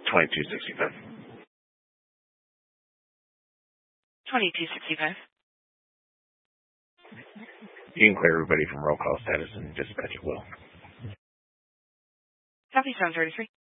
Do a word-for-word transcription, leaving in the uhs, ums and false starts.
twenty-two sixty-five. twenty-two sixty-five. You can clear everybody from roll call status and dispatch it will. Copy, seven thirty-three.